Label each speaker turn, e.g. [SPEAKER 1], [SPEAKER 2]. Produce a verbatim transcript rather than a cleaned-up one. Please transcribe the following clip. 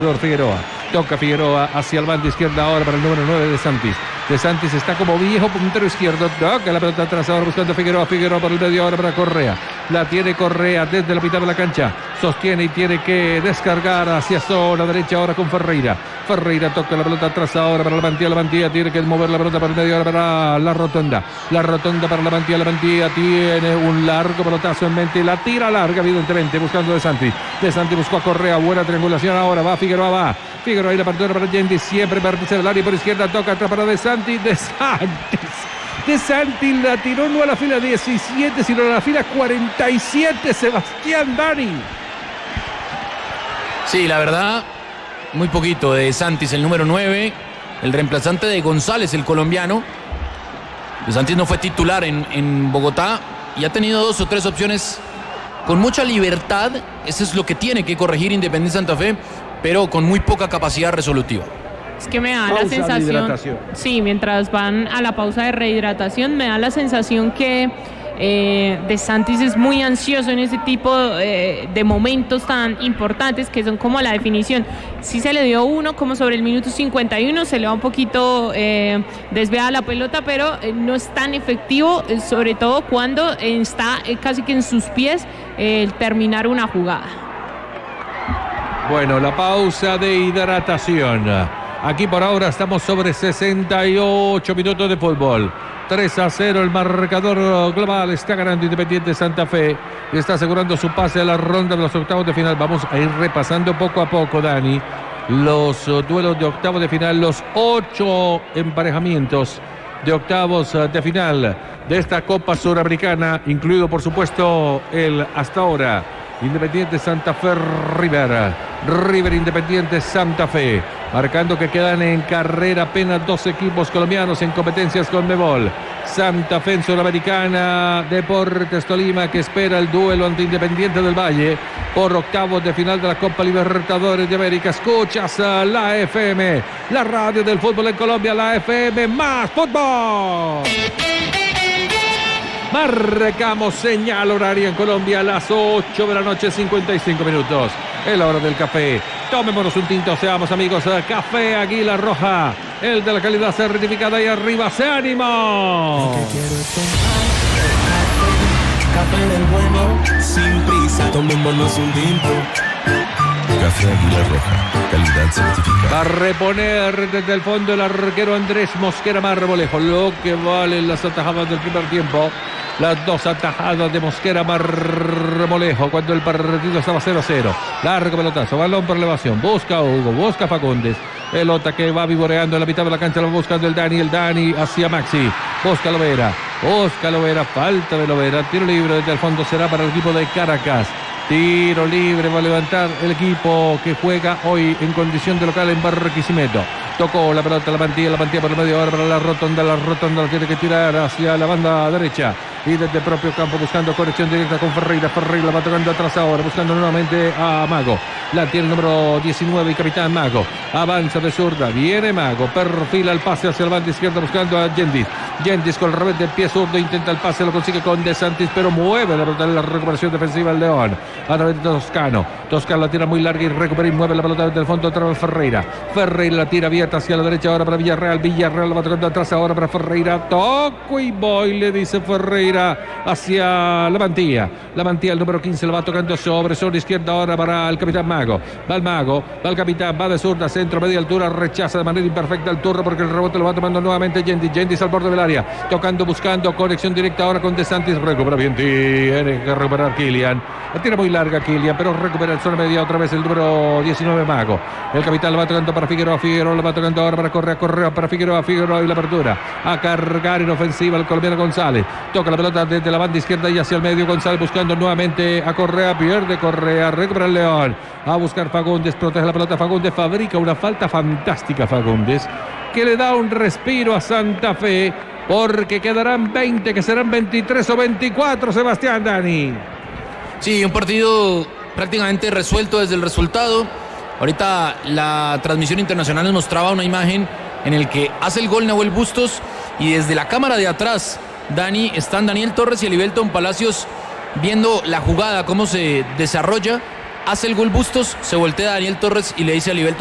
[SPEAKER 1] Figueroa, toca Figueroa hacia el bando izquierda ahora para el número nueve de Santis. De Santis está como viejo puntero izquierdo, toca la pelota atrás ahora buscando a Figueroa, Figueroa por el medio ahora para Correa, la tiene Correa desde la mitad de la cancha, sostiene y tiene que descargar hacia zona derecha ahora con Ferreira, Ferreira toca la pelota atrás ahora para la Mantilla, la Mantilla tiene que mover la pelota por el medio ahora para la Rotonda, la Rotonda para la Mantilla, la Mantilla tiene un largo pelotazo en mente, la tira larga evidentemente buscando De Santis, De Santis buscó a Correa, buena triangulación ahora, va Figueroa, va Figueroa y la partida para Yendi, siempre perdice el área por izquierda, toca atrás para De Santis, De Santis, De Santis la tiró no a la fila diecisiete, sino a la fila cuarenta y siete, Sebastián Dani.
[SPEAKER 2] Sí, la verdad, muy poquito de De Santis, el número nueve, el reemplazante de González, el colombiano. De Santis no fue titular en, en Bogotá y ha tenido dos o tres opciones con mucha libertad, eso es lo que tiene que corregir Independiente Santa Fe, pero con muy poca capacidad resolutiva.
[SPEAKER 3] Es que me da
[SPEAKER 1] Pausa
[SPEAKER 3] la sensación, sí, mientras van a la pausa de rehidratación, me da la sensación que eh, De Santis es muy ansioso en ese tipo eh, de momentos tan importantes que son como la definición. Sí se le dio uno como sobre el minuto cincuenta y uno, se le va un poquito eh, desviada la pelota, pero eh, no es tan efectivo, eh, sobre todo cuando eh, está eh, casi que en sus pies eh, el terminar una jugada.
[SPEAKER 1] Bueno, la pausa de hidratación. Aquí por ahora estamos sobre sesenta y ocho minutos de fútbol. tres a cero el marcador global. Está ganando Independiente Santa Fe y está asegurando su pase a la ronda de los octavos de final. Vamos a ir repasando poco a poco, Dani, los uh, duelos de octavos de final, los ocho emparejamientos de octavos uh, de final de esta Copa Suramericana, incluido por supuesto el hasta ahora Independiente Santa Fe River, River Independiente Santa Fe, marcando que quedan en carrera apenas dos equipos colombianos en competencias con Conmebol. Santa Fe en Sudamericana, Deportes Tolima que espera el duelo ante Independiente del Valle por octavos de final de la Copa Libertadores de América. Escuchas a la F M, la radio del fútbol en Colombia, la F M más fútbol. Marcamos señal horaria en Colombia a las ocho de la noche, cincuenta y cinco minutos. Es la hora del café. Tomémonos un tinto, seamos amigos. Café Águila Roja, el de la calidad certificada y arriba se animó.
[SPEAKER 4] Café del bueno, sin prisa, tomémonos un tinto. Café Águila Roja, calidad certificada.
[SPEAKER 1] Va a reponer desde el fondo el arquero Andrés Mosquera Marmolejo. Lo que valen las atajadas del primer tiempo. Las dos atajadas de Mosquera Marmolejo cuando el partido estaba cero a cero. Largo pelotazo, balón por elevación. Busca a Hugo, busca a Fagundes. Pelota que va vivoreando en la mitad de la cancha, lo va buscando el Dani, el Dani hacia Maxi. Busca Lovera, busca Lovera, falta de Lovera. Tiro libre desde el fondo será para el equipo de Caracas. Tiro libre va a levantar el equipo que juega hoy en condición de local en Barquisimeto. Tocó la pelota, la Mantilla, la Mantilla por el medio ahora para la Rotonda, la Rotonda la tiene que tirar hacia la banda derecha y desde el propio campo buscando conexión directa con Ferreira. Ferreira va tocando atrás ahora, buscando nuevamente a Mago. La tiene el número diecinueve y capitán Mago. Avanza de zurda, viene Mago, perfila el pase hacia la banda izquierda buscando a Yendis. Yendis con el revés del pie zurdo intenta el pase, lo consigue con De Santis, pero mueve la pelota en la recuperación defensiva el León. A través de Toscano. Toscano la tira muy larga y recupera y mueve la pelota desde el fondo otra vez Ferreira. Ferreira la tira abierta hacia la derecha ahora para Villarreal. Villarreal la va tocando atrás ahora para Ferreira. Toco y voy, le dice Ferreira hacia la Mantilla. La Mantilla, el número quince, la va tocando sobre zona izquierda ahora para el capitán Mago. Va el Mago, va el capitán, va de zurda, centro, media altura, rechaza de manera imperfecta el turno porque el rebote lo va tomando nuevamente Yendis. Yendis al borde del área, tocando, buscando conexión directa ahora con De Santis. Recupera bien, tiene que recuperar Kylian. La tira muy larga Kylian, pero recupera el zona media otra vez el número diecinueve Mago. El capitán lo va tocando para Figueroa. Figueroa lo va tocando ahora para Correa. Correa para Figueroa. Figueroa y la apertura. A cargar en ofensiva el colombiano González. Toca la pelota desde la banda izquierda y hacia el medio. González buscando nuevamente a Correa. Pierde Correa. Recupera el León. A buscar Fagundes. Protege la pelota. Fagundes fabrica una falta fantástica. Fagundes que le da un respiro a Santa Fe porque quedarán veinte, que serán veintitrés o veinticuatro, Sebastián Dani.
[SPEAKER 2] Sí, un partido prácticamente resuelto desde el resultado. Ahorita la transmisión internacional nos mostraba una imagen en el que hace el gol Nahuel Bustos y desde la cámara de atrás, Dani, están Daniel Torres y Elivelton Palacios viendo la jugada, cómo se desarrolla Hace el gol Bustos, se voltea Daniel Torres y le dice a Libel